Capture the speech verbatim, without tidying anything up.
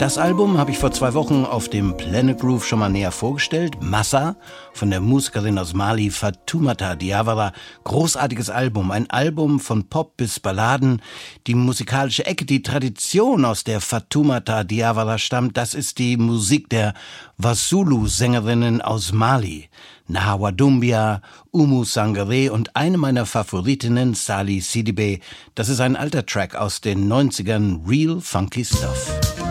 Das Album habe ich vor zwei Wochen auf dem Planet Groove schon mal näher vorgestellt. Massa von der Musikerin aus Mali, Fatoumata Diawara. Großartiges Album, ein Album von Pop bis Balladen. Die musikalische Ecke, die Tradition, aus der Fatoumata Diawara stammt, das ist die Musik der Wassoulou-Sängerinnen aus Mali. Nahawa Doumbia, Oumou Sangaré und eine meiner Favoritinnen, Sali Sidibé. Das ist ein alter Track aus den neunzigern, Real Funky Stuff.